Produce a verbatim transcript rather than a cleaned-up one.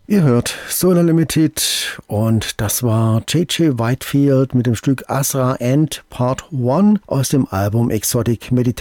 Ihr hört Solar Limited und das war J J Whitefield mit dem Stück Asra End Part eins aus dem Album Exotic Meditation.